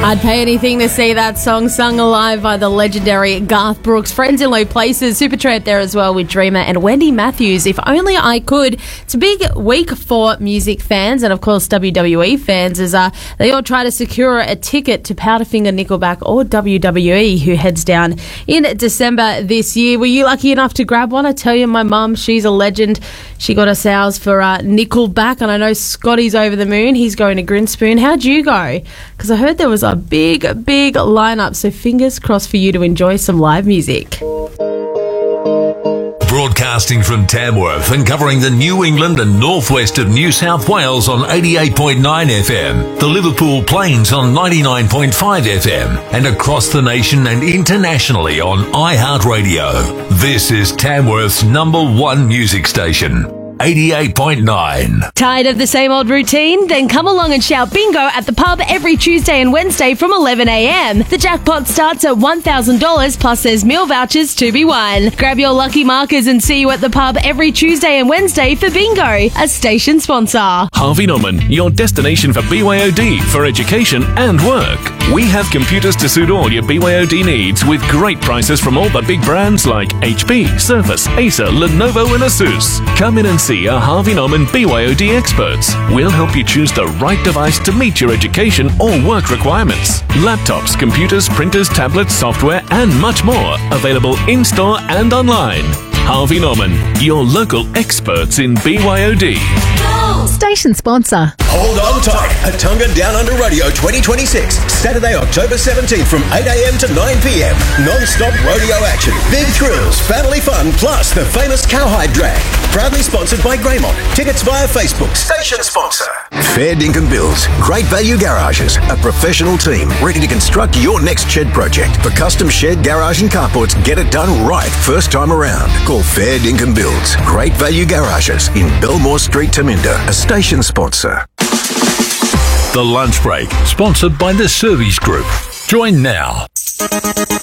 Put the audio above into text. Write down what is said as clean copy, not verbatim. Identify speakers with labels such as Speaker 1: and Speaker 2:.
Speaker 1: I'd pay anything to see that song sung alive by the legendary Garth Brooks. Friends in Low Places, Supertramp there as well with Dreamer and Wendy Matthews. If Only I Could. It's a big week for music fans and, of course, WWE fans as they all try to secure a ticket to Powderfinger, Nickelback or WWE, who heads down in December this year. Were you lucky enough to grab one? I tell you, my mum, she's a legend. She got us ours for Nickelback, and I know Scotty's over the moon. He's going to Grinspoon. How'd you go? Because I heard there was a big lineup, so fingers crossed for you to enjoy some live music.
Speaker 2: Broadcasting from Tamworth and covering the New England and northwest of New South Wales on 88.9 FM, the Liverpool Plains on 99.5 FM, and across the nation and internationally on iHeartRadio. This is Tamworth's #1 music station. 88.9.
Speaker 1: Tired of the same old routine? Then come along and shout bingo at the pub every Tuesday and Wednesday from 11 a.m. The jackpot starts at $1,000 plus there's meal vouchers to be won. Grab your lucky markers and see you at the pub every Tuesday and Wednesday for bingo, a station sponsor.
Speaker 3: Harvey Norman, your destination for BYOD for education and work. We have computers to suit all your BYOD needs with great prices from all the big brands like HP, Surface, Acer, Lenovo and Asus. Come in and see our Harvey Norman BYOD experts. We'll help you choose the right device to meet your education or work requirements. Laptops, computers, printers, tablets, software and much more available in-store and online. Harvey Norman, your local experts in BYOD.
Speaker 4: Station sponsor.
Speaker 5: Hold on tight. Atunga Down Under Radio 2026. Saturday, October 17th from 8 a.m. to 9 p.m. Non-stop rodeo action. Big thrills, family fun, plus the famous Cowhide Drag. Proudly sponsored by Greymont. Tickets via Facebook. Station sponsor. Fair Dinkum Builds. Great Value Garages. A professional team ready to construct your next shed project. For custom shed, garage and carports, get it done right first time around. Call Fair Dinkum Builds. Great Value Garages in Belmore Street, Taminda. A station sponsor.
Speaker 2: The Lunch Break, sponsored by the Service Group. Join now.